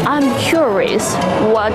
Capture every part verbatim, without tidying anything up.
I'm curious what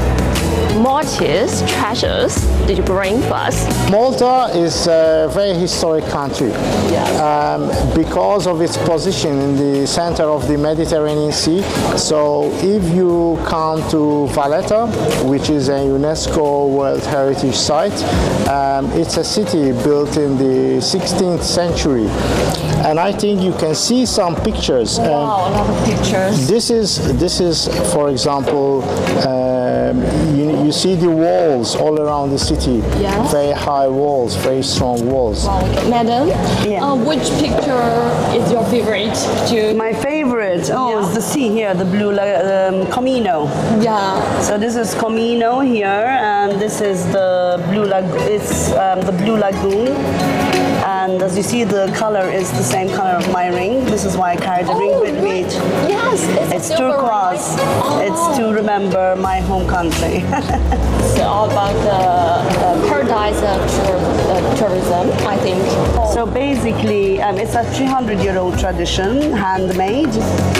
Maltese treasures did you bring for us? Malta is a very historic country um, because of its position in the center of the Mediterranean Sea. So if you come to Valletta, which is a UNESCO World Heritage Site, um, it's a city built in the sixteenth century. And I think you can see some pictures. Wow, a lot of pictures. This is, this is for example, um, you, you see the walls all around the city. Yes. Very high walls, very strong walls. Wow. Madam, Yeah. uh, which picture is your favorite? To... My favorite, oh, Yeah. is the sea here, the blue um, Comino. Yeah. So this is Comino here, and this is the blue lagoon. It's um, the blue lagoon, and as you see, the color is the same color of my ring. This is why I carry the ring Oh, with me. right. Yes, it's, It's silver ring, turquoise. right? Oh. It's to remember my home country. It's all about the uh, paradise of tour, uh, tourism, I think. So basically, um, it's a three hundred year old tradition, handmade.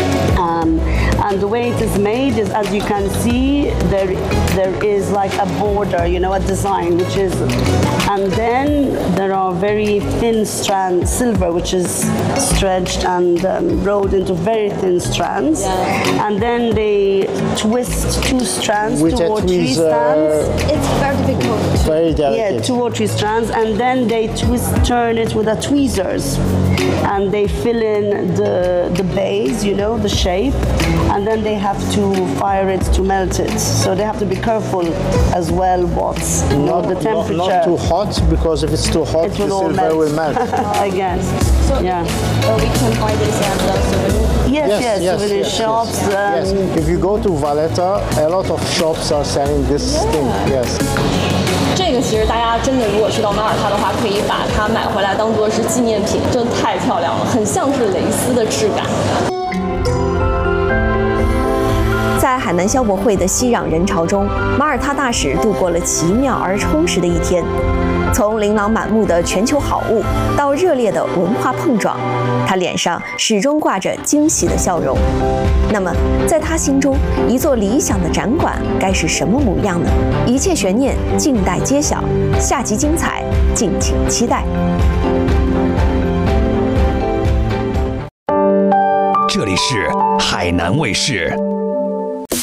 Um, and the way it is made is, as you can see, there there is like a border, you know, a design, which is, and then there are very thin strands, silver, which is stretched and um, rolled into very thin strands. Yeah. And then they twist two strands, With two a or three tweezer. strands. It's very difficult to... Very Yeah, delicate. two or three strands, and then they twist, turn it with a tweezers, and they fill in the the base, you know, the shape, and then they have to fire it to melt it. So they have to be careful as well what's you know, Not, the not, temperature. not too hot, because if it's too hot, It the will all silver melt. will melt. Again. So Yeah. uh, we can buy this at the souvenir. Yes, yes, souvenir shops. Um, yes. If you go to Valletta, a lot of shops are selling this thing. Yes. 这个其实大家真的如果去到马耳他的话，可以把它买回来当做是纪念品，真的太漂亮了，很像是蕾丝的质感。 在海南消博会的熙攘人潮中，马耳他大使度过了奇妙而充实的一天。从琳琅满目的全球好物到热烈的文化碰撞，他脸上始终挂着惊喜的笑容。那么，在他心中，一座理想的展馆该是什么模样呢？一切悬念静待揭晓，下集精彩，敬请期待。 这里是海南卫视。